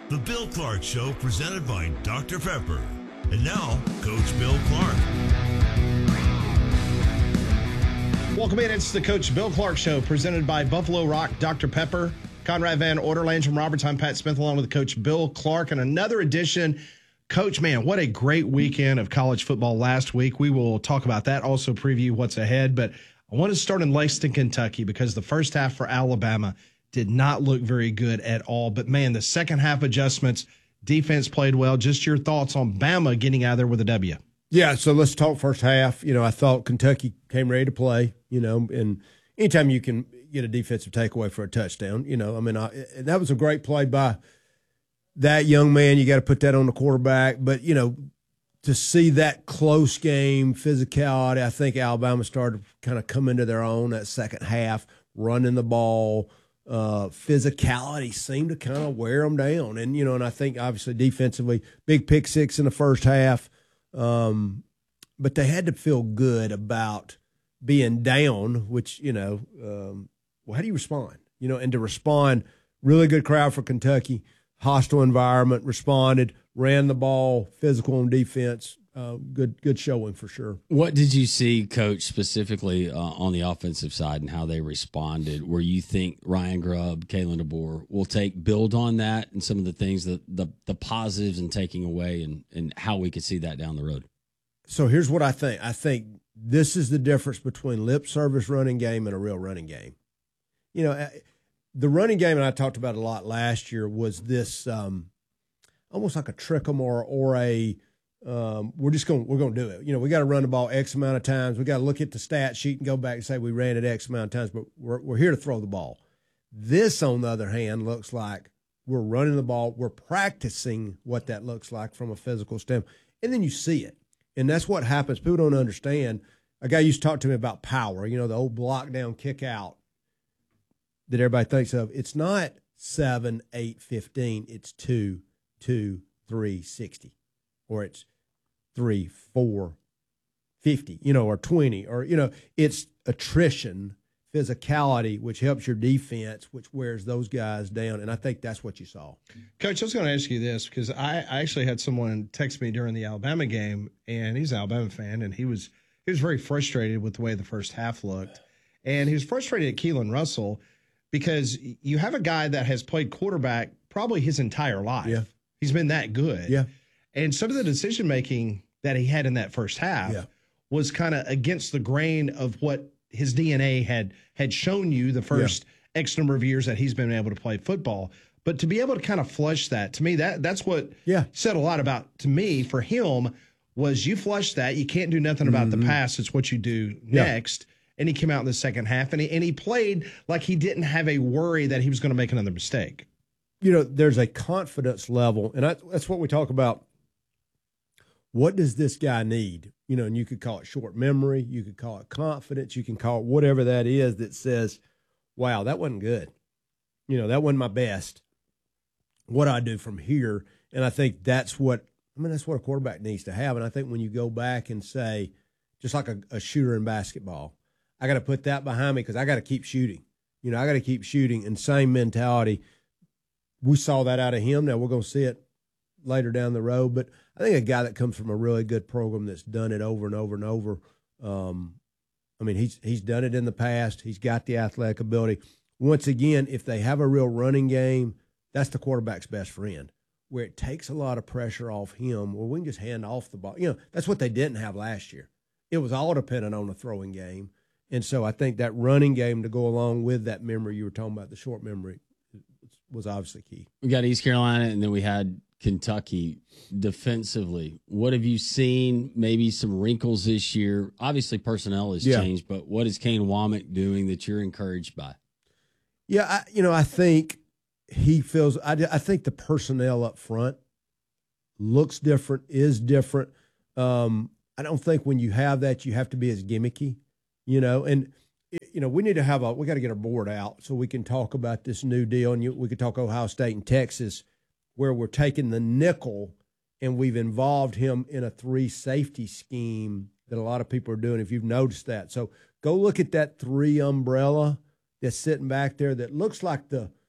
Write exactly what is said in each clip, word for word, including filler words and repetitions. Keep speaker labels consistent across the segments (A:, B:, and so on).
A: The Bill Clark Show, presented by Doctor Pepper. And now, Coach Bill Clark.
B: Welcome in. It's the Coach Bill Clark Show, presented by Buffalo Rock, Doctor Pepper, Conrad Van Order, Landrum Roberts. I'm Pat Smith, along with Coach Bill Clark, and another edition. Coach, man, what a great weekend of college football last week. We will talk about that, also preview what's ahead. But I want to start in Lexington, Kentucky, because the first half for Alabama did not look very good at all. But, man, the second half adjustments, defense played well. Just your thoughts on Bama getting out of there with a W.
C: Yeah, so let's talk first half. You know, I thought Kentucky came ready to play, you know, and anytime you can get a defensive takeaway for a touchdown, you know, I mean, I, and that was a great play by that young man. You got to put that on the quarterback. But, you know, to see that close game, physicality, I think Alabama started to kind of come into their own that second half, running the ball. Uh, physicality seemed to kind of wear them down. And, you know, and I think obviously defensively, big pick six in the first half. Um, but they had to feel good about being down, which, you know, um, well, how do you respond? You know, and to respond, really good crowd for Kentucky, hostile environment, responded, ran the ball, physical on defense. Uh, good, good showing for sure.
D: What did you see, Coach, specifically uh, on the offensive side and how they responded? Where you think Ryan Grubb, Kalen DeBoer will take build on that and some of the things that the the positives and taking away, and and how we could see that down the road.
C: So here's what I think. I think this is the difference between lip service running game and a real running game. You know, the running game, and I talked about it a lot last year, was this um, almost like a trick 'em or or a Um, we're just going, we're going to do it. You know, we got to run the ball X amount of times. We got to look at the stat sheet and go back and say we ran it X amount of times, but we're, we're here to throw the ball. This, on the other hand, looks like we're running the ball. We're practicing what that looks like from a physical standpoint. And then you see it. And that's what happens. People don't understand. A guy used to talk to me about power, you know, the old block down, kick out that everybody thinks of. It's not seven, eight, fifteen. It's two, two, three, sixty. Or it's three, four, fifty, you know, or twenty, or, you know, it's attrition, physicality, which helps your defense, which wears those guys down. And I think that's what you saw.
B: Coach, I was going to ask you this because I, I actually had someone text me during the Alabama game, and he's an Alabama fan, and he was he was very frustrated with the way the first half looked. And he was frustrated at Keelan Russell because you have a guy that has played quarterback probably his entire life.
C: Yeah.
B: He's been that good.
C: Yeah.
B: And some of the decision-making that he had in that first half
C: yeah.
B: was kind of against the grain of what his D N A had had shown you the first yeah. X number of years that he's been able to play football. But to be able to kind of flush that, to me, that that's what
C: yeah.
B: said a lot about, to me, for him, was you flush that. You can't do nothing about mm-hmm. the pass. It's what you do
C: yeah.
B: next. And he came out in the second half, and he, and he played like he didn't have a worry that he was going to make another mistake.
C: You know, there's a confidence level, and I, that's what we talk about. What does this guy need? You know, and you could call it short memory. You could call it confidence. You can call it whatever that is that says, wow, that wasn't good. You know, that wasn't my best. What do I do from here? And I think that's what, I mean, that's what a quarterback needs to have. And I think when you go back and say, just like a, a shooter in basketball, I got to put that behind me because I got to keep shooting. You know, I got to keep shooting. And same mentality. We saw that out of him. Now we're going to see it later down the road. But I think a guy that comes from a really good program that's done it over and over and over, um, I mean, he's he's done it in the past. He's got the athletic ability. Once again, if they have a real running game, that's the quarterback's best friend, where it takes a lot of pressure off him. Well, we can just hand off the ball. You know, that's what they didn't have last year. It was all dependent on the throwing game. And so I think that running game to go along with that memory you were talking about, the short memory, was obviously key.
D: We got East Carolina, and then we had Kentucky. Defensively, what have you seen? Maybe some wrinkles this year. Obviously, personnel has
C: yeah.
D: changed, but what is Kane Womack doing that you're encouraged by?
C: Yeah, I, you know, I think he feels I, – I think the personnel up front looks different, is different. Um, I don't think when you have that you have to be as gimmicky, you know. And, you know, we need to have a – we got to get our board out so we can talk about this new deal. And you, we could talk Ohio State and Texas, where we're taking the nickel and we've involved him in a three safety scheme that a lot of people are doing, if you've noticed that. So go look at that three umbrella that's sitting back there that looks like the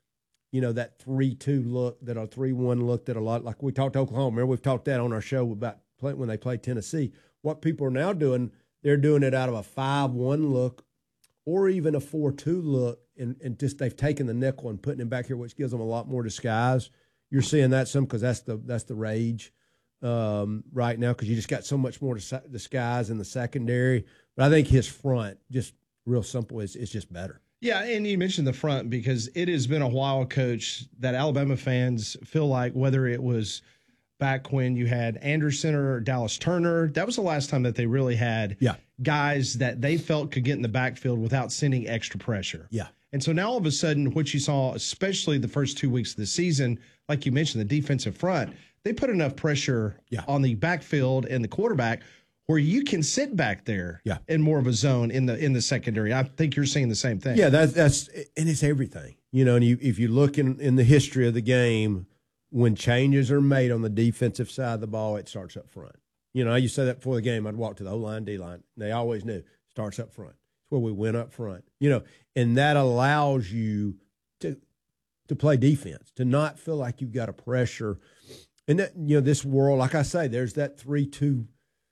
C: you know, that three two look, that a three one look that a lot, like we talked to Oklahoma. Remember, we've talked that on our show about play, when they played Tennessee. What people are now doing, they're doing it out of a five one look or even a four two look, and, and just they've taken the nickel and putting him back here, which gives them a lot more disguise. You're seeing that some because that's the that's the rage um, right now because you just got so much more dis- disguise in the secondary. But I think his front, just real simple, is is just better.
B: Yeah, and you mentioned the front because it has been a while, Coach, that Alabama fans feel like whether it was back when you had Anderson or Dallas Turner, that was the last time that they really had
C: yeah.
B: guys that they felt could get in the backfield without sending extra pressure.
C: Yeah.
B: And so now all of a sudden what you saw, especially the first two weeks of the season, like you mentioned, the defensive front, they put enough pressure
C: yeah.
B: on the backfield and the quarterback where you can sit back there
C: yeah.
B: in more of a zone in the in the secondary. I think you're seeing the same thing.
C: Yeah, that's that's and it's everything. You know, and you, if you look in, in the history of the game, when changes are made on the defensive side of the ball, it starts up front. You know, I used to say that before the game. I'd walk to the O-line, D-line. They always knew starts up front. It's where we went up front. You know, and that allows you to to play defense, to not feel like you've got a pressure. And that, you know, this world, like I say, there's that three two.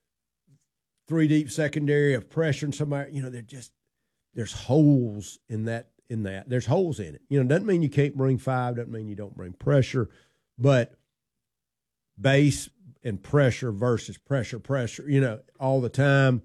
C: Three deep secondary of pressure and somebody, you know, they're just, there's holes in that, in that. There's holes in it. You know, doesn't mean you can't bring five, doesn't mean you don't bring pressure, but base and pressure versus pressure, pressure, you know, all the time.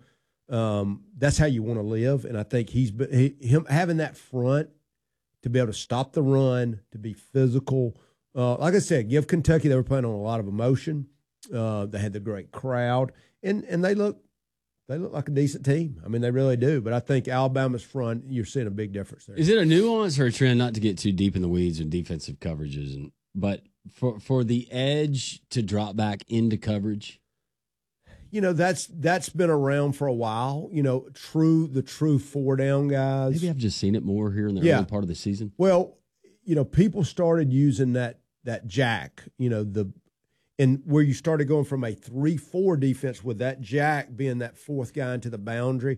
C: Um, that's how you want to live. And I think he's, he, him having that front to be able to stop the run, to be physical. Uh, like I said, give Kentucky, they were playing on a lot of emotion. Uh, they had the great crowd and, and they look, They look like a decent team. I mean, they really do. But I think Alabama's front, you're seeing a big difference there.
D: Is it a nuance or a trend, not to get too deep in the weeds and defensive coverages, and but for for the edge to drop back into coverage?
C: You know, that's that's been around for a while. You know, true the true four down guys.
D: Maybe I've just seen it more here in the
C: yeah.
D: early part of the season.
C: Well, you know, people started using that that jack. You know, the and where you started going from a three four defense with that jack being that fourth guy into the boundary.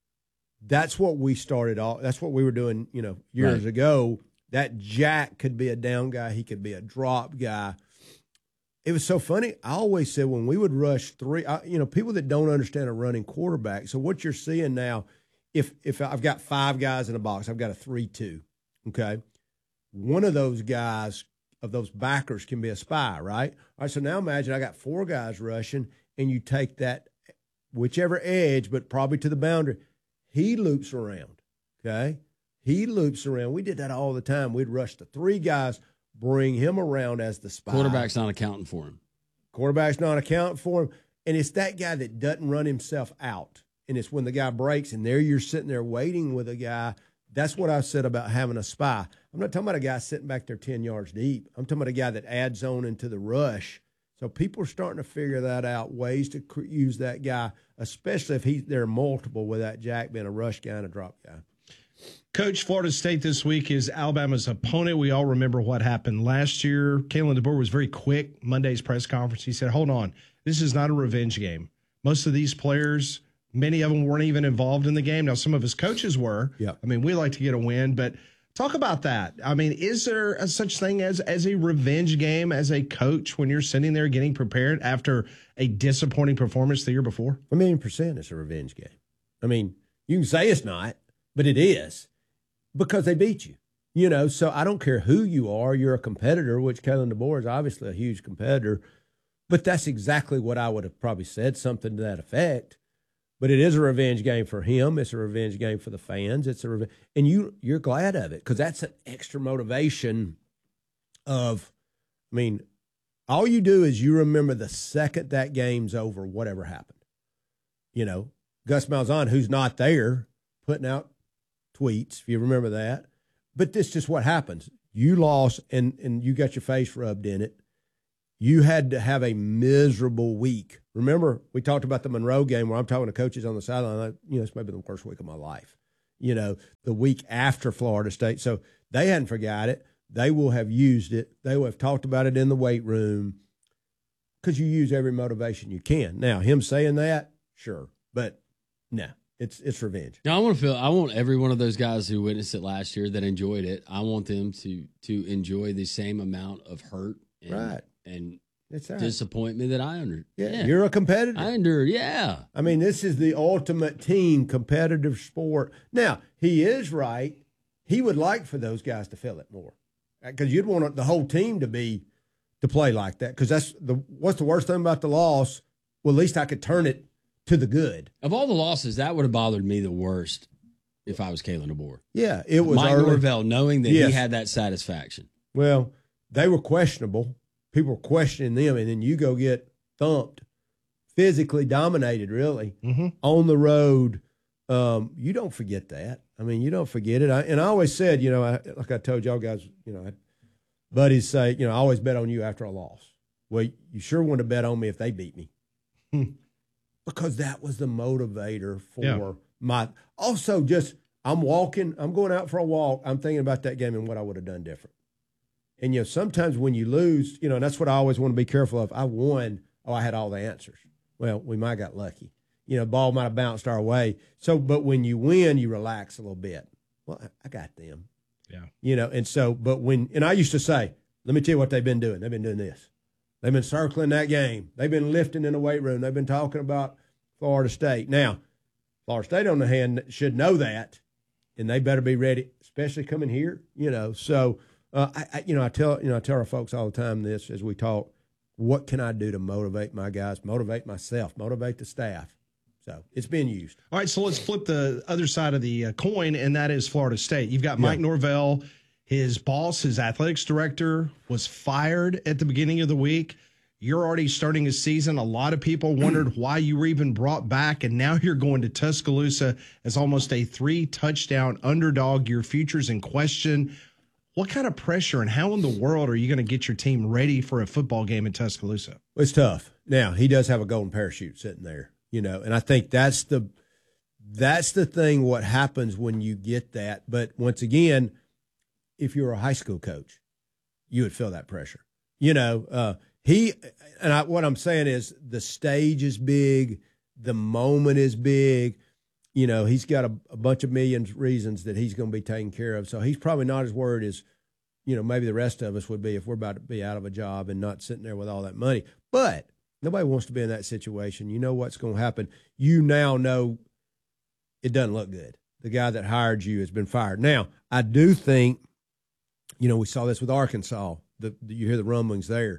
C: That's what we started off. That's what we were doing, you know, years right. ago. That jack could be a down guy. He could be a drop guy. It was so funny. I always said when we would rush three, I, you know, people that don't understand a running quarterback. So what you're seeing now, if if I've got five guys in a box, I've got a three two, okay? One of those guys, of those backers, can be a spy, right? All right, so now imagine I got four guys rushing, and you take that whichever edge, but probably to the boundary. He loops around, okay? He loops around. We did that all the time. We'd rush the three guys, bring him around as the spy.
D: Quarterback's not accounting for him.
C: Quarterback's not accounting for him. And it's that guy that doesn't run himself out. And it's when the guy breaks, and there you're sitting there waiting with a guy. That's what I said about having a spy. I'm not talking about a guy sitting back there ten yards deep. I'm talking about a guy that adds on into the rush. So people are starting to figure that out, ways to cr- use that guy, especially if he, they're multiple with that jack being a rush guy and a drop guy.
B: Coach, Florida State this week is Alabama's opponent. We all remember what happened last year. Kalen DeBoer was very quick. Monday's press conference, he said, hold on, this is not a revenge game. Most of these players, many of them weren't even involved in the game. Now, some of his coaches were.
C: Yeah.
B: I mean, we like to get a win, but talk about that. I mean, is there a such thing as, as a revenge game as a coach when you're sitting there getting prepared after a disappointing performance the year before?
C: A million percent it's a revenge game. I mean, you can say it's not, but it is because they beat you. You know, so I don't care who you are. You're a competitor, which Kalen DeBoer is obviously a huge competitor. But that's exactly what I would have probably said, something to that effect. But it is a revenge game for him. It's a revenge game for the fans. It's a revenge, and you you're glad of it because that's an extra motivation. Of, I mean, all you do is you remember the second that game's over, whatever happened. You know, Gus Malzahn, who's not there, putting out tweets, if you remember that. But this is just what happens. You lost, and and you got your face rubbed in it. You had to have a miserable week. Remember, we talked about the Monroe game where I'm talking to coaches on the sideline. Like, you know, it's maybe the worst week of my life. You know, the week after Florida State. So they hadn't forgot it. They will have used it. They will have talked about it in the weight room because you use every motivation you can. Now, him saying that, sure. But no, It's it's revenge.
D: Now I want to feel. I want every one of those guys who witnessed it last year that enjoyed it. I want them to to enjoy the same amount of hurt, and,
C: Right.
D: and
C: It's all right.
D: disappointment that I under.
C: Yeah, you're a competitor.
D: I endured. Yeah,
C: I mean, this is the ultimate team competitive sport. Now, he is right. He would like for those guys to feel it more, because you'd want the whole team to be to play like that. Because that's the what's the worst thing about the loss? Well, at least I could turn it to the good.
D: of all the losses, that would have bothered me the worst if I was Kalen DeBoer.
C: Yeah, it was
D: Mike
C: early.
D: Norvell, knowing that
C: Yes.
D: he had that satisfaction.
C: Well, they were questionable. People were questioning them, and then you go get thumped, physically dominated, really,
B: Mm-hmm.
C: on the road. Um, you don't forget that. I mean, you don't forget it. I, and I always said, you know, I, like I told y'all guys, you know, I, buddies say, you know, I always bet on you after a loss. Well, you sure want to bet on me if they beat me. Because that was the motivator for
B: Yeah.
C: my – also just I'm walking, I'm going out for a walk, I'm thinking about that game and what I would have done different. And, you know, sometimes when you lose, you know, and that's what I always want to be careful of. I won. Oh, I had all the answers. Well, we might have got lucky. You know, ball might have bounced our way. So, but when you win, you relax a little bit. Well, I, I got them.
B: Yeah.
C: You know, and so, but when, and I used to say, let me tell you what they've been doing. They've been doing this. They've been circling that game. They've been lifting in the weight room. They've been talking about Florida State. Now, Florida State, on the hand, should know that, and they better be ready, especially coming here, you know. So, Uh, I, I, you know, I tell you know I tell our folks all the time this as we talk. What can I do to motivate my guys, motivate myself, motivate the staff? So it's being used.
B: All right, so let's flip the other side of the uh, coin, and that is Florida State. You've got Mike
C: Yeah.
B: Norvell. His boss, his athletics director, was fired at the beginning of the week. You're already starting a season. A lot of people wondered why you were even brought back, and now you're going to Tuscaloosa as almost a three-touchdown underdog. Your future's in question. What kind of pressure and how in the world are you going to get your team ready for a football game in Tuscaloosa?
C: It's tough. Now, he does have a golden parachute sitting there, you know, and I think that's the that's the thing, what happens when you get that. But once again, if you're a high school coach, you would feel that pressure. You know, uh, he and I, what I'm saying is the stage is big, the moment is big. You know, he's got a, a bunch of millions reasons that he's going to be taken care of. So he's probably not as worried as, you know, maybe the rest of us would be if we're about to be out of a job and not sitting there with all that money. But nobody wants to be in that situation. You know what's going to happen. You now know it doesn't look good. The guy that hired you has been fired. Now, I do think, you know, we saw this with Arkansas. The, you hear the rumblings there.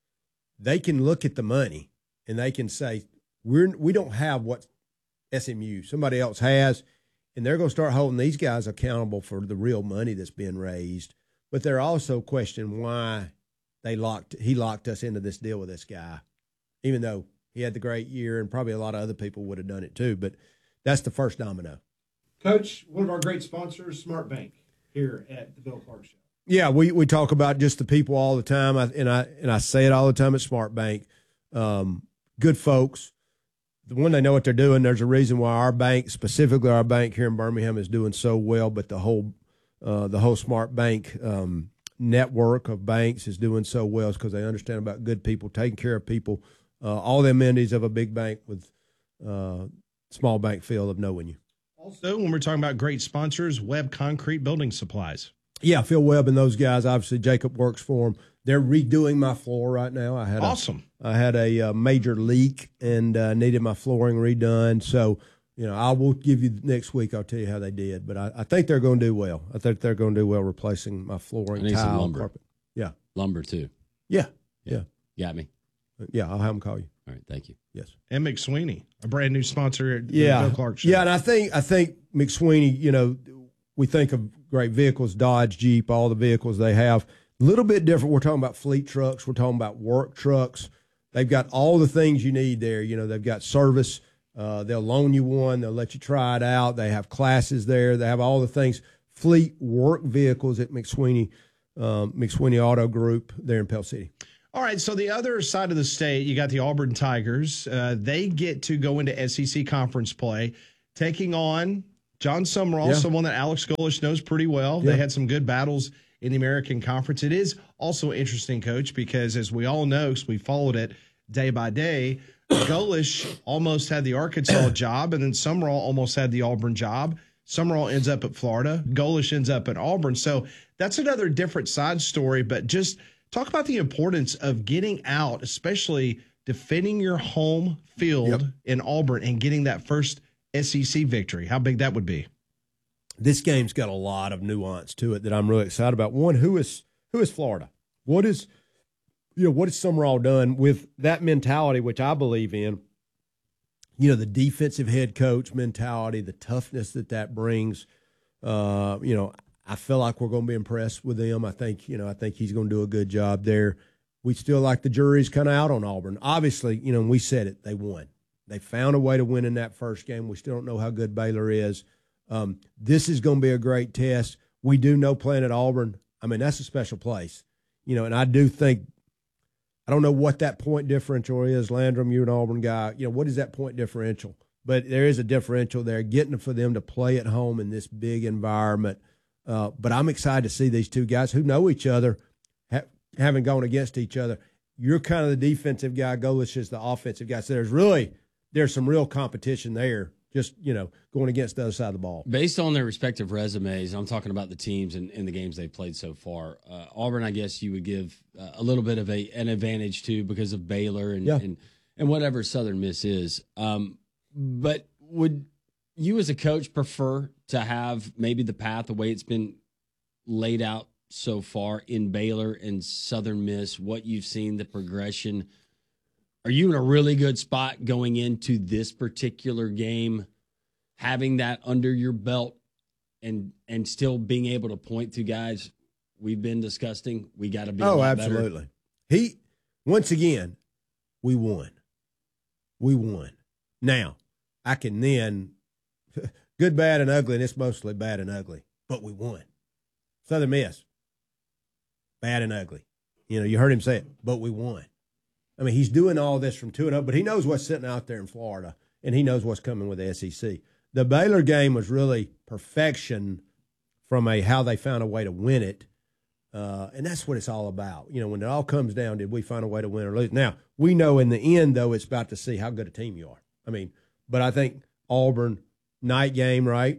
C: They can look at the money and they can say, we're, we don't have what S M U, somebody else has, and they're going to start holding these guys accountable for the real money that's being raised. But they're also questioning why they locked he locked us into this deal with this guy, even though he had the great year and probably a lot of other people would have done it too. But that's the first domino.
B: Coach, one of our great sponsors, Smart Bank, here at the Bill Clark Show.
C: Yeah, we, we talk about just the people all the time, I, and I and I say it all the time at Smart Bank. Um, good folks. When they know what they're doing, there's a reason why our bank, specifically our bank here in Birmingham, is doing so well. But the whole, uh, the whole Smart Bank um, network of banks is doing so well because they understand about good people, taking care of people, uh, all the amenities of a big bank with uh, small bank feel of knowing you.
B: Also, when we're talking about great sponsors, Webb Concrete Building Supplies.
C: Yeah, Phil Webb and those guys. Obviously, Jacob works for them. They're redoing my floor right now. I had
B: Awesome.
C: A, I had a, uh major leak and uh, needed my flooring redone. So, you know, I will give you next week. I'll tell you how they did. But I, I think they're going to do well. I think they're going to do well replacing my flooring,
D: I need some
C: tile,
D: lumber.
C: carpet. Yeah,
D: Lumber too.
C: yeah, yeah,
D: Got me.
C: yeah. I'll have them call you.
D: All right, thank you.
C: Yes.
B: And McSweeney, a brand new sponsor at the
C: Yeah,
B: Bill Clark Show.
C: yeah. And I think I think McSweeney. You know, we think of great vehicles, Dodge, Jeep, all the vehicles they have. A little bit different. We're talking about fleet trucks. We're talking about work trucks. They've got all the things you need there. You know, they've got service. Uh, they'll loan you one. They'll let you try it out. They have classes there. They have all the things. Fleet work vehicles at McSweeney, um, McSweeney Auto Group there in Pell City.
B: All right, so the other side of the state, you got the Auburn Tigers. Uh, they get to go into S E C conference play, taking on John Summerall,
C: Yeah.
B: someone that Alex Golish knows pretty well.
C: Yeah.
B: They had some good battles in the American Conference. It is also interesting, Coach, because as we all know, because we followed it, day by day. Golish almost had the Arkansas job, and then Summerall almost had the Auburn job. Summerall ends up at Florida. Golish ends up at Auburn. So that's another different side story. But just talk about the importance of getting out, especially defending your home field yep. in Auburn and getting that first S E C victory. How big that would be.
C: This game's got a lot of nuance to it that I'm really excited about. One, who is who is Florida? What is you know what has Summerall done with that mentality, which I believe in? You know, the defensive head coach mentality, the toughness that that brings. Uh, you know, I feel like we're going to be impressed with them. I think you know, I think he's going to do a good job there. We still like the jury's kind of out on Auburn. Obviously, you know, we said it, they won. They found a way to win in that first game. We still don't know how good Baylor is. Um, this is going to be a great test. We do know playing at Auburn, I mean, that's a special place. You know, and I do think, I don't know what that point differential is. Landrum, you're an Auburn guy. You know, what is that point differential? But there is a differential there, getting for them to play at home in this big environment. Uh, but I'm excited to see these two guys who know each other, ha- haven't gone against each other. You're kind of the defensive guy. Golish is the offensive guy. So there's really, there's some real competition there. Just, you know, going against the other side of the ball.
D: Based on their respective resumes, I'm talking about the teams and, and the games they've played so far. Uh, Auburn, I guess you would give uh, a little bit of a an advantage to because of Baylor and
C: yeah.
D: and, and whatever Southern Miss is. Um, but would you as a coach prefer to have maybe the path, the way it's been laid out so far in Baylor and Southern Miss, what you've seen, the progression? Are you in a really good spot going into this particular game, having that under your belt and and still being able to point to guys, we've been discussing, we got to be a
C: oh,
D: lot
C: absolutely.
D: better?
C: He, once again, we won. We won. Now, I can then, good, bad, and ugly, and it's mostly bad and ugly, but we won. Southern Miss, bad and ugly. You know, you heard him say it, but we won. I mean, he's doing all this from two and up, but he knows what's sitting out there in Florida, and he knows what's coming with the S E C. The Baylor game was really perfection from a how they found a way to win it, uh, and that's what it's all about. You know, when it all comes down, did we find a way to win or lose? Now, we know in the end, though, it's about to see how good a team you are. I mean, but I think Auburn, night game, right?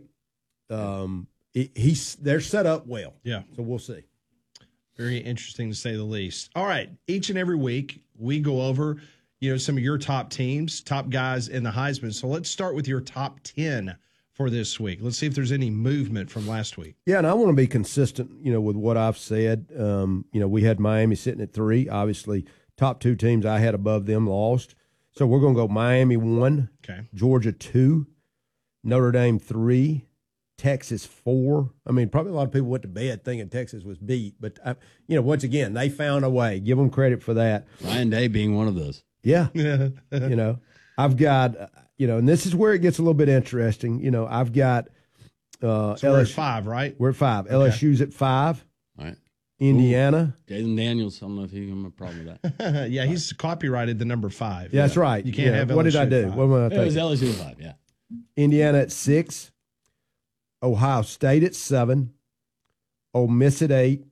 C: Um, it, he's they're set up well.
B: Yeah.
C: So we'll see.
B: Very interesting to say the least. All right. Each and every week we go over, you know, some of your top teams, top guys in the Heisman. So let's start with your top ten for this week. Let's see if there's any movement from last week.
C: Yeah, and I want to be consistent, you know, with what I've said. Um, you know, we had Miami sitting at three. Obviously, top two teams I had above them lost. So we're going to go Miami one,
B: okay,
C: Georgia two, Notre Dame three, Texas four. I mean, probably a lot of people went to bed thinking Texas was beat, but I, you know, once again, they found a way. Give them credit for that.
D: Ryan Day being one of those.
C: Yeah, you know, I've got, uh, you know, and this is where it gets a little bit interesting. You know, I've got. Uh,
B: so we're at five, right?
C: We're at five.
B: Okay.
C: L S U's at five.
D: All right.
C: Indiana.
D: Jalen Daniels. I don't know if he's a problem with that.
B: yeah, he's copyrighted the number five.
C: Yeah, that's right.
B: You can't
C: yeah.
B: have.
C: What
B: L S U
C: did I do?
B: five.
C: What am I thinking?
D: It was L S U five. Yeah.
C: Indiana at six. Ohio State at seven, Ole Miss at eight,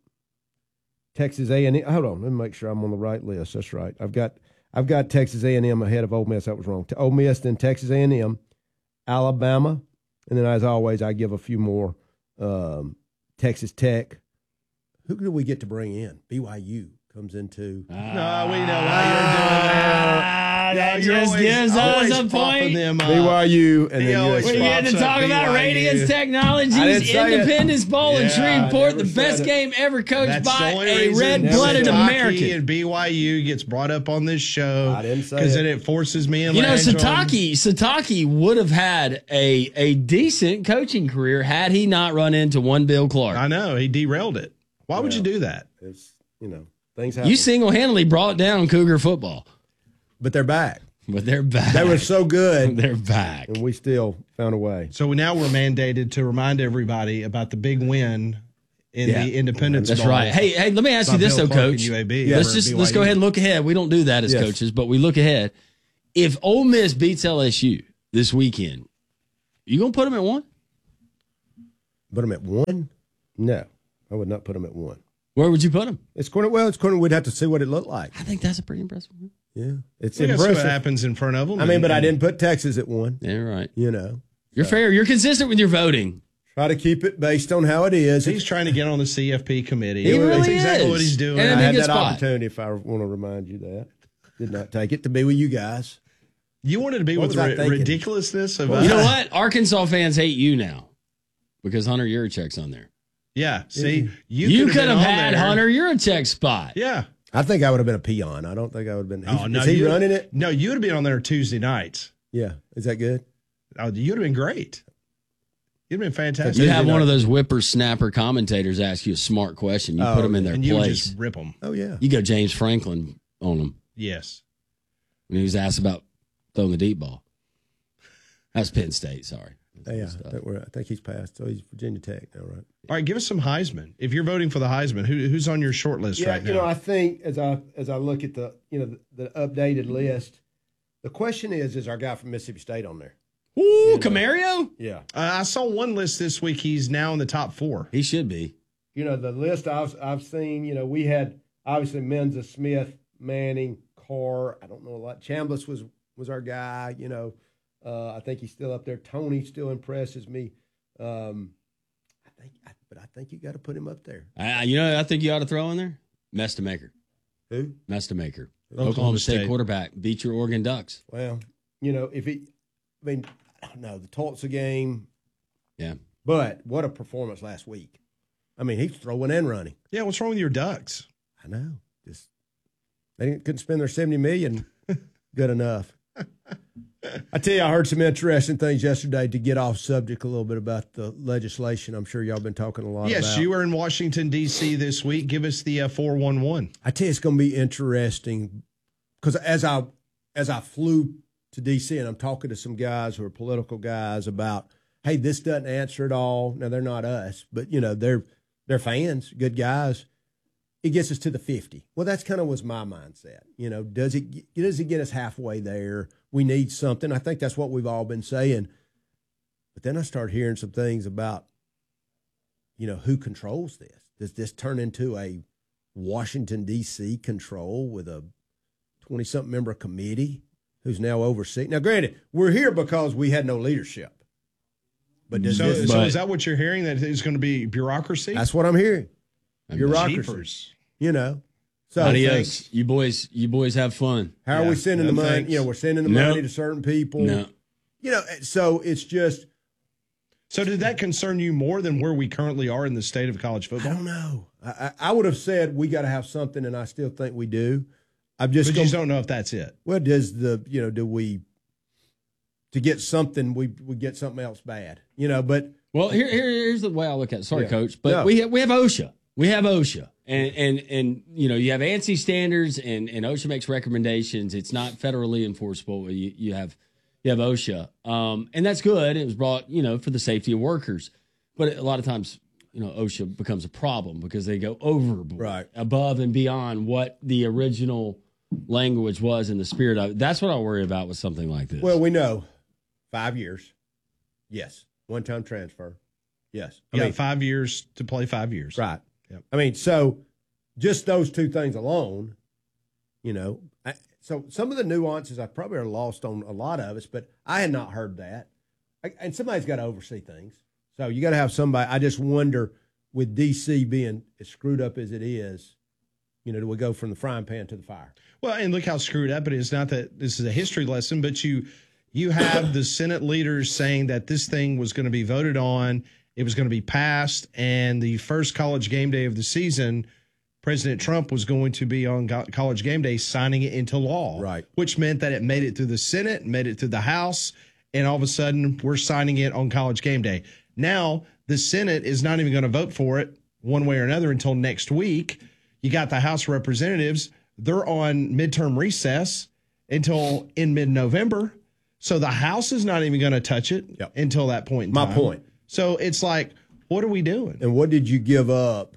C: Texas A and M. Hold on, let me make sure I'm on the right list. That's right. I've got I've got Texas A and M ahead of Ole Miss. That was wrong. Ole Miss, then Texas A and M, Alabama, and then as always, I give a few more. Um, Texas Tech. Who do we get to bring in? B Y U comes into.
B: No, we know why you're doing that.
D: That
B: You're
D: just
B: always-
D: gives
B: always
D: us a
B: popping
D: point.
B: Them up.
C: B Y U and
B: He
C: then
B: always
C: U S
D: We
C: C.
D: had to
B: Pops up
D: talk about
B: B Y U.
D: Radiance
C: I didn't
D: Technologies,
C: say it.
D: Independence Bowl in
B: Yeah, I
D: Shreveport,
C: never
D: the
C: said
D: best
C: it.
D: game ever coached
B: That's
D: by
B: the only
D: a
B: reason
D: red-blooded
B: Sataki
D: American.
B: and B Y U gets brought up on this show.
C: I didn't say
B: because
C: it.
B: then it forces me and
D: You know,
B: Landrum-
D: Sataki Sataki would have had a a decent coaching career had he not run into one Bill Clark.
B: I know he derailed it. Why would you do that?
C: It's, you know, things happen.
D: You single-handedly brought down Cougar football,
C: but they're back.
D: but they're back.
C: They were so good,
D: They're back.
C: and we still found a way.
B: So now we're mandated to remind everybody about the big win in
D: Yeah.
B: the Independence
D: That's
B: Bowl.
D: right. Hey, hey, let me ask
B: By
D: you this,
B: Bill
D: though,
B: Clark and
D: Coach.
B: U A B
C: Yeah.
D: Let's
B: over
D: just
B: B Y U.
D: let's go ahead and look ahead. We don't do that as
C: Yes.
D: coaches, but we look ahead. If Ole Miss beats L S U this weekend, you gonna put them at one?
C: Put them at one? No, I would not put them at one.
D: Where would you put them?
C: It's going to, well, it's going to, we'd have to see what it looked like.
D: I think that's a pretty impressive win.
C: Yeah, it's
B: We gotta see
C: impressive.
B: what happens in front of them.
C: I mean,
B: and-
C: but I didn't put Texas at one.
D: Yeah, right.
C: You know,
D: You're fair. You're consistent with your voting.
C: try to keep it based on how it is.
B: He's trying to get on the C F P committee.
D: He really
B: That's exactly
D: is.
B: what he's doing.
D: And
C: I
D: I
C: had
D: think
C: that
D: it's spot.
C: opportunity. If I want to remind you that, did not take it to be with you guys.
B: You wanted to be
C: What
B: with
C: was I
B: the
C: thinking?
B: ridiculousness of
D: You know
B: us.
D: what? Arkansas fans hate you now because Hunter Yurichek's on there.
B: Yeah. See, you,
D: You,
B: could
D: could have
B: been on
D: had
B: there.
D: Hunter Yurichek's spot.
B: Yeah.
C: I think I would have been a peon. I don't think I would have been.
B: Oh, no,
C: is he
B: you-
C: running it?
B: No, you would have been on there Tuesday nights.
C: Yeah. Is that good?
B: Oh, you'd have been great. You'd have been fantastic.
D: You have one of those whippersnapper commentators ask you a smart question. You
C: Oh,
D: put them in their
B: and you would
D: place.
B: just rip them.
C: Oh yeah.
D: You go James Franklin on them
B: Yes.
D: when he was asked about throwing the deep ball. That's Penn State. Sorry.
C: Yeah. I think, we're, I think he's passed. So he's Virginia Tech now, right?
B: All right, give us some Heisman. If you're voting for the Heisman, who, who's on your short list
C: Yeah,
B: right now?
C: you know, I think as I as I look at the you know the, the updated list, the question is: is our guy from Mississippi State on there?
D: Ooh, Camario?
C: Yeah.
B: uh, I saw one list this week. He's now in the top four.
D: He should be.
C: You know, the list I've I've seen. You know, we had obviously Menza, Smith, Manning, Carr. I don't know a lot. Chambliss was was our guy. You know, uh, I think he's still up there. Tony still impresses me. Um, I think, I, but I think you got to put him up there.
D: I, you know, I think you ought to throw in there Mestamaker.
C: Who?
D: Mestamaker.
B: Oklahoma
D: Oklahoma State,
B: State.
D: quarterback beat your Oregon Ducks.
C: Well, you know, if he, I mean, I don't know the Tulsa game,
D: Yeah.
C: but what a performance last week. I mean, he's throwing and running.
B: Yeah, what's wrong with your Ducks?
C: I know. Just they didn't, couldn't spend their seventy million. Good enough. I tell you, I heard some interesting things yesterday. To get off subject a little bit about the legislation, I'm sure y'all been talking a lot
B: Yes,
C: about.
B: you were in Washington, D C this week. Give us the uh, four one one.
C: I tell you, it's going to be interesting because as I as I flew to D C and I'm talking to some guys who are political guys about, hey, this doesn't answer it all. Now they're not us, but you know they're they're fans, good guys. It gets us to the fifty. Well, that's kind of was my mindset. You know, does it does it get us halfway there? We need something. I think that's what we've all been saying. But then I start hearing some things about, you know, who controls this? Does this turn into a Washington, D C control with a twenty-something member committee who's now overseeing? Now, granted, we're here because we had no leadership. But does
B: So,
C: this,
B: so
D: But-
B: is that what you're hearing? That it's going to be bureaucracy?
C: that's what I'm hearing. Bureaucracy.
B: Jeepers.
C: You know. So
D: Adios. You boys, you boys have fun.
C: how are
B: Yeah.
C: we sending
B: No
C: the money?
B: thanks.
C: You know, we're sending the
D: No.
C: money to certain people.
D: No.
C: You know, so it's just,
B: So did that concern you more than where we currently are in the state of college
C: I
B: football?
C: don't know. I, I, I would have said we got to have something, and I still think we do. I'm just
B: But you
C: going.
B: just don't know if that's it.
C: Well, does the you know do we to get something we we get something else bad? You know, but
D: Well, here, here here's the way I look at it. Sorry,
C: Yeah.
D: Coach, but
C: No.
D: we have, we have OSHA. We have OSHA, and and and you know you have ANSI standards, and and OSHA makes recommendations. It's not federally enforceable. You you have you have OSHA, um, and that's good. It was brought you know for the safety of workers, but a lot of times you know OSHA becomes a problem because they go overboard,
C: Right.
D: above and beyond what the original language was in the spirit of it. That's what I worry about with something like this.
C: well, we know five years, yes, one time transfer, yes. I
B: You
C: mean,
B: got five years to play five years.
C: right.
B: Yep.
C: I mean, so just those two things alone, you know. I, so some of the nuances I probably are lost on a lot of us, but I had not heard that. I, and somebody's got to oversee things. So you got to have somebody. I just wonder with D C being as screwed up as it is, you know, do we go from the frying pan to the fire?
B: Well, and look how screwed up it is. Not that this is a history lesson, but you you have the Senate leaders saying that this thing was going to be voted on, it was going to be passed, and the first college game day of the season, President Trump was going to be on go- college game day signing it into law.
C: Right.
B: Which meant that it made it through the Senate, made it through the House, and all of a sudden we're signing it on college game day. Now the Senate is not even going to vote for it one way or another until next week. You got the House representatives. They're on midterm recess until in mid-November. So the House is not even going to touch it
C: Yep.
B: until that point in
C: My
B: time.
C: point.
B: So it's like, what are we doing?
C: And what did you give up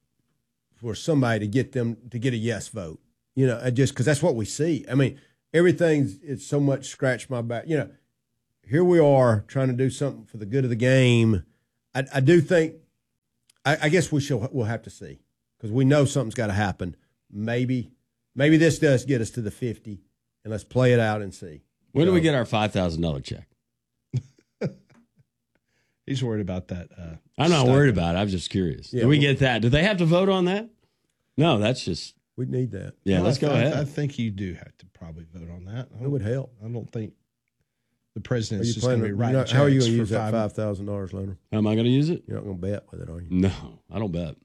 C: for somebody to get them to get a yes vote? You know, I just because that's what we see. I mean, everything's it's so much scratch my back. You know, here we are trying to do something for the good of the game. I, I do think, I, I guess we shall we'll have to see because we know something's got to happen. Maybe, maybe this does get us to the fifty, and let's play it out and see.
D: When
C: so,
D: do we get our five thousand dollars check?
B: He's worried about that. Uh,
D: I'm not
B: stipend.
D: worried about it. I'm just curious.
C: Yeah,
D: do we
C: well,
D: get that? Do they have to vote on that? No, that's just.
C: We need that.
D: Yeah,
B: Well,
D: let's
B: I
D: go
B: th-
D: ahead.
B: I think you do have to probably vote on that. I
C: It would help.
B: I don't think the president
C: Are
B: is
C: you
B: just going to be
C: planning,
B: writing
C: you're not- how are you
B: checks
C: going to
B: for
C: use that
B: five-
C: five thousand dollars, Leonard?
D: How am I going to use it?
C: You're not going to bet with it, are you?
D: No, I don't bet.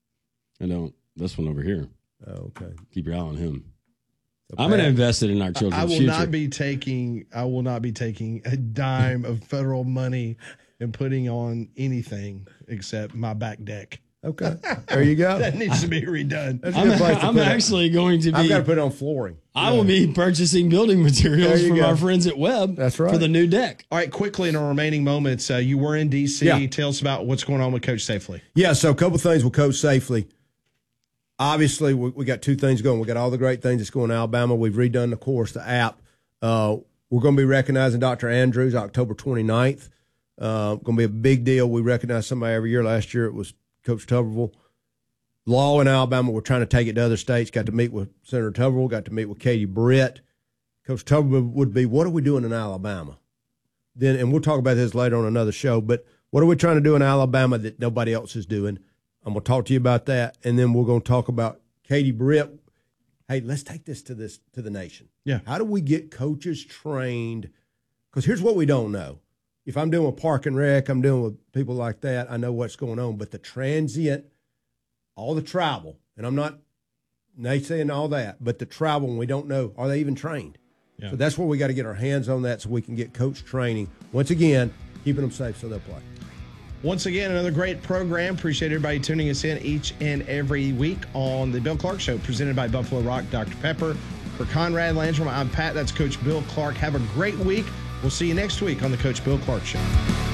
D: I don't. This one over here.
C: Oh, okay.
D: Keep your eye on him.
C: So
D: I'm going to
C: Pat-
D: invest it in our children's
B: I will
D: future.
B: not be taking. I will not be taking a dime of federal money and putting on anything except my back deck.
C: Okay. There you go.
B: That needs to be redone.
C: That's a
D: I'm,
C: good place to
D: I'm
C: put it.
D: actually going to
C: I've
D: be.
C: got to put it on flooring.
D: I will be purchasing building materials
C: There you
D: from
C: go.
D: our friends at Webb.
C: That's right.
D: For the new deck.
B: All right, quickly in our remaining moments, uh, you were in D C.
C: Yeah.
B: Tell us about what's going on with Coach Safely.
C: Yeah, so a couple things with Coach Safely. Obviously, we, we got two things going. We got all the great things that's going in Alabama. We've redone the course, the app. Uh, we're going to be recognizing Doctor Andrews October twenty-ninth. Uh, going to be a big deal. We recognize somebody every year. Last year it was Coach Tuberville. Law in Alabama, we're trying to take it to other states. Got to meet with Senator Tuberville, got to meet with Katie Britt. Coach Tuberville would be, what are we doing in Alabama? Then, and we'll talk about this later on another show, but what are we trying to do in Alabama that nobody else is doing? I'm going to talk to you about that, and then we're going to talk about Katie Britt. Hey, let's take this to this to the nation.
B: Yeah.
C: How do we get coaches trained? Because here's what we don't know. If I'm doing with Park and Rec, I'm doing with people like that, I know what's going on. But the transient, all the travel, and I'm not naysaying all that, but the travel, and we don't know, are they even trained?
B: Yeah.
C: So that's where we got to get our hands on that so we can get coach training. Once again, keeping them safe so they'll play.
B: Once again, another great program. Appreciate everybody tuning us in each and every week on the Bill Clark Show, presented by Buffalo Rock Doctor Pepper. For Conrad Landrum, I'm Pat. That's Coach Bill Clark. Have a great week. We'll see you next week on the Coach Bill Clark Show.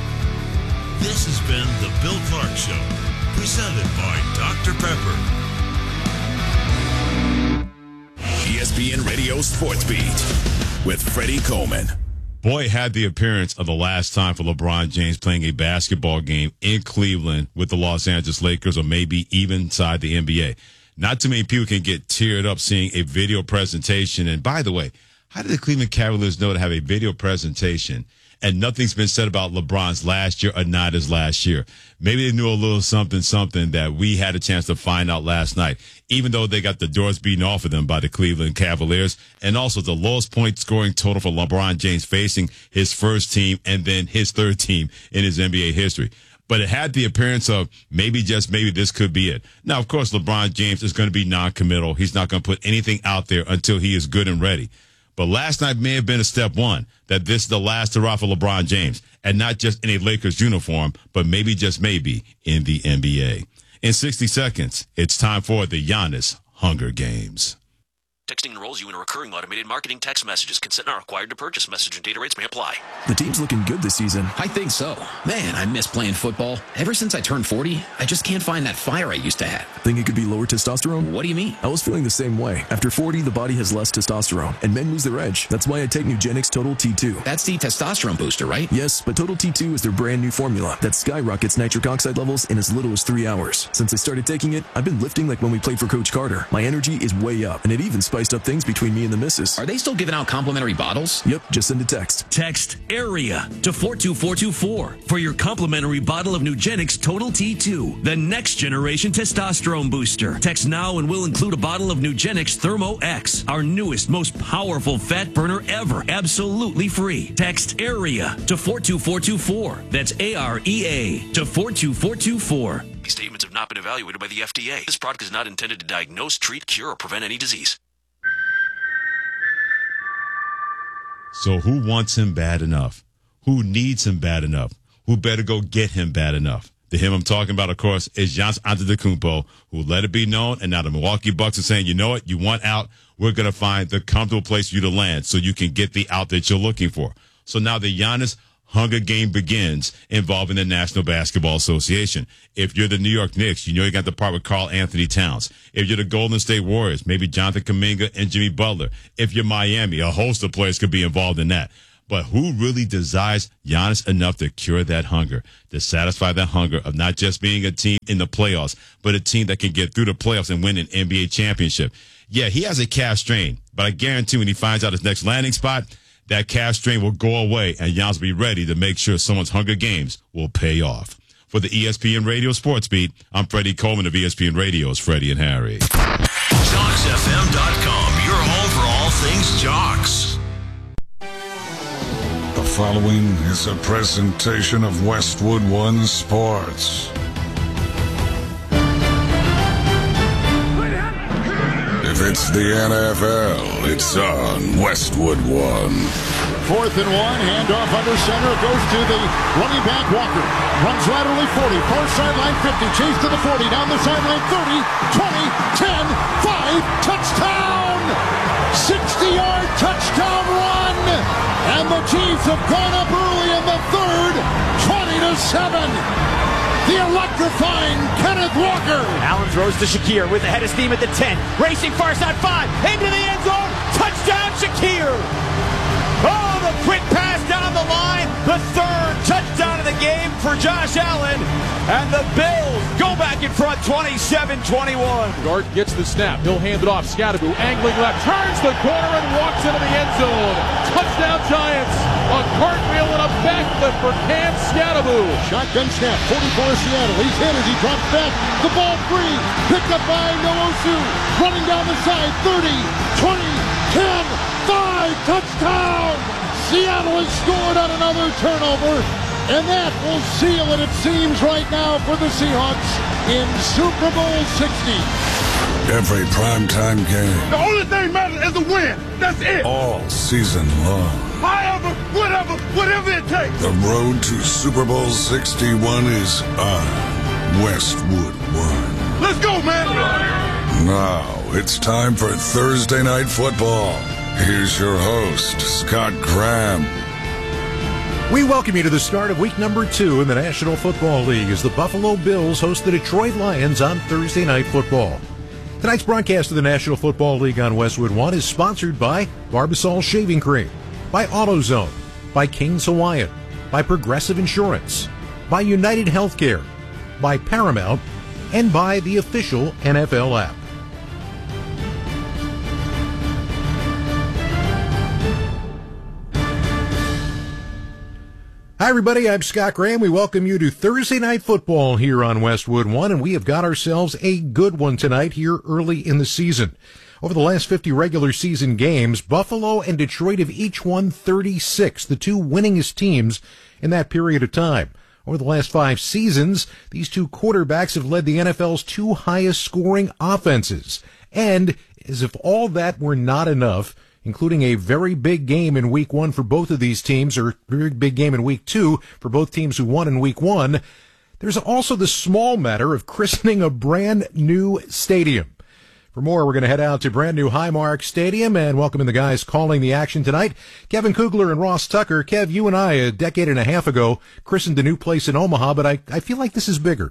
A: This has been the Bill Clark Show, presented by Doctor Pepper.
E: E S P N Radio Sports Beat with Freddie Coleman.
F: Boy, had the appearance of the last time for LeBron James playing a basketball game in Cleveland with the Los Angeles Lakers, or maybe even inside the N B A. Not too many people can get teared up seeing a video presentation. And by the way, how did the Cleveland Cavaliers know to have a video presentation and nothing's been said about LeBron's last year or not his last year? Maybe they knew a little something, something that we had a chance to find out last night, even though they got the doors beaten off of them by the Cleveland Cavaliers, and also the lowest point scoring total for LeBron James facing his first team and then his third team in his N B A history. But it had the appearance of maybe, just maybe, this could be it. Now, of course, LeBron James is going to be non-committal. He's not going to put anything out there until he is good and ready. But last night may have been a step one, that this is the last hurrah for LeBron James, and not just in a Lakers uniform, but maybe, just maybe, in the N B A. In sixty seconds, it's time for the Giannis Hunger Games.
G: Texting enrolls you in a recurring automated marketing text messages. Consent not required to purchase. Message and data rates may apply.
E: The team's looking good this season.
H: I think so. Man, I miss playing football. Ever since I turned forty, I just can't find that fire I used to have.
E: Think it could be lower testosterone?
H: What do you mean?
E: I was feeling the same way. After forty, the body has less testosterone, and men lose their edge. That's why I take Nugenix Total T two.
H: That's the testosterone booster, right?
E: Yes, but Total T two is their brand new formula that skyrockets nitric oxide levels in as little as three hours. Since I started taking it, I've been lifting like when we played for Coach Carter. My energy is way up, and it even spiced up things between me and the missus.
H: Are they still giving out complimentary bottles?
E: Yep, just send a text.
I: Text AREA to four two four two four for your complimentary bottle of Nugenix Total T two, the next generation testosterone booster. Text now and we'll include a bottle of Nugenix Thermo X, our newest, most powerful fat burner ever, absolutely free. Text AREA to four two four two four. That's A R E A to four two four two four.
G: These statements have not been evaluated by the F D A. This product is not intended to diagnose, treat, cure, or prevent any disease.
F: So who wants him bad enough? Who needs him bad enough? Who better go get him bad enough? The him I'm talking about, of course, is Giannis Antetokounmpo, who let it be known, and now the Milwaukee Bucks are saying, you know what, you want out, we're going to find the comfortable place for you to land so you can get the out that you're looking for. So now the Giannis Hunger Game begins involving the National Basketball Association. If you're the New York Knicks, you know you got to part with Karl Anthony Towns. If you're the Golden State Warriors, maybe Jonathan Kuminga and Jimmy Butler. If you're Miami, a host of players could be involved in that. But who really desires Giannis enough to cure that hunger, to satisfy that hunger of not just being a team in the playoffs, but a team that can get through the playoffs and win an N B A championship? Yeah, he has a calf strain, but I guarantee when he finds out his next landing spot, that calf strain will go away and Giannis will be ready to make sure someone's Hunger Games will pay off. For the E S P N Radio Sports Beat, I'm Freddie Coleman of E S P N Radio's Freddie and Harry.
A: Jocks F M dot com, your home for all things Jocks.
J: The following is a presentation of Westwood One Sports. If it's the N F L, it's on Westwood One.
K: Fourth and one, handoff under center, goes to the running back Walker. Runs laterally forty, far sideline fifty, chase to the forty, down the sideline thirty, twenty, ten, five, touchdown! sixty-yard touchdown run! And the Chiefs have gone up early in the third, twenty to seven. The electrifying Kenneth Walker.
L: Allen throws to Shakir with the head of steam at the ten. Racing far side five. Into the end zone. Touchdown Shakir. Oh, the quick pass down the line. The third touchdown of the game for Josh Allen. And the Bills go back in front twenty-seven twenty-one.
M: Gart gets the snap. He'll hand it off. Scatterbo angling left. Turns the corner and walks into the end zone. Touchdown Giants. A cartwheel and a backflip for Cam Scatterbo.
K: Shotgun snap. forty-four Seattle. He's hit as he drops back. The ball free. Picked up by Nwosu. Running down the side. thirty, twenty, ten, five. Touchdown. Seattle has scored on another turnover. And that will seal it, it seems, right now for the Seahawks in Super Bowl sixty.
J: Every primetime game.
K: The only thing matters is the win. That's it.
J: All season long.
K: However, whatever, whatever it takes.
J: The road to Super Bowl sixty-one is on Westwood One.
K: Let's go, man.
J: Now it's time for Thursday Night Football. Here's your host, Scott Graham.
N: We welcome you to the start of week number two in the National Football League as the Buffalo Bills host the Detroit Lions on Thursday Night Football. Tonight's broadcast of the National Football League on Westwood One is sponsored by Barbasol Shaving Cream, by AutoZone, by King's Hawaiian, by Progressive Insurance, by United Healthcare, by Paramount, and by the official N F L app. Hi, everybody. I'm Scott Graham. We welcome you to Thursday Night Football here on Westwood One, and we have got ourselves a good one tonight here early in the season. Over the last fifty regular season games, Buffalo and Detroit have each won thirty-six, the two winningest teams in that period of time. Over the last five seasons, these two quarterbacks have led the N F L's two highest scoring offenses. And as if all that were not enough, including a very big game in week one for both of these teams, or a very big game in week two for both teams who won in week one, there's also the small matter of christening a brand new stadium. For more, we're going to head out to brand new Highmark Stadium and welcome in the guys calling the action tonight, Kevin Kugler and Ross Tucker. Kev, you and I a decade and a half ago christened a new place in Omaha, but I, I feel like this is bigger.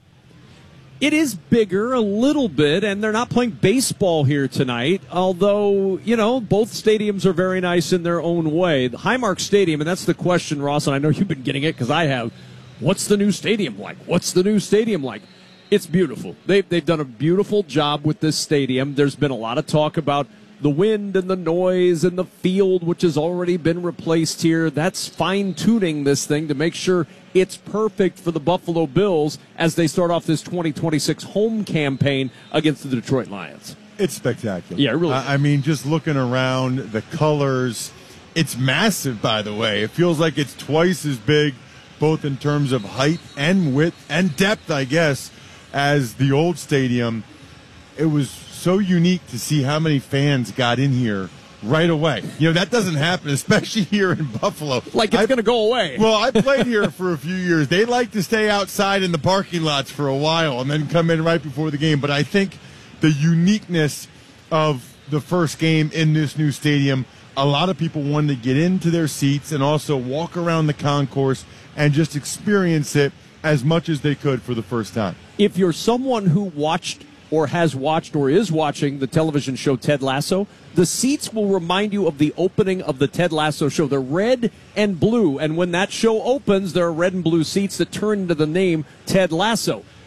O: It is bigger a little bit, and they're not playing baseball here tonight, although, you know, both stadiums are very nice in their own way. The Highmark Stadium, and that's the question, Ross, and I know you've been getting it because I have. What's the new stadium like? What's the new stadium like? It's beautiful. They've, they've done a beautiful job with this stadium. There's been a lot of talk about the wind and the noise and the field, which has already been replaced here. That's fine-tuning this thing to make sure it's perfect for the Buffalo Bills as they start off this twenty twenty-six home campaign against the Detroit Lions.
P: It's spectacular.
O: Yeah, really.
P: I mean, just looking around, the colors, it's massive, by the way. It feels like it's twice as big, both in terms of height and width and depth, I guess, as the old stadium. It was so unique to see how many fans got in here right away. You know, that doesn't happen, especially here in Buffalo.
O: Like it's going to go away.
P: Well, I played here for a few years. They like to stay outside in the parking lots for a while and then come in right before the game. But I think the uniqueness of the first game in this new stadium, a lot of people wanted to get into their seats and also walk around the concourse and just experience it as much as they could for the first time.
O: If you're someone who watched or has watched or is watching the television show Ted Lasso, the seats will remind you of the opening of the Ted Lasso show. They're red and blue, and when that show opens, there are red and blue seats that turn into the name Ted Lasso.